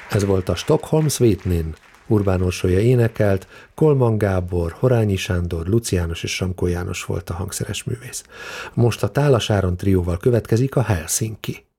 Ez volt a Stockholm Sweetnin. Urbán Orsolya énekelt, Kolman Gábor, Horányi Sándor, Luci János és Samkó János volt a hangszeres művész. Most a Tálas Áron trióval következik a Helsinki.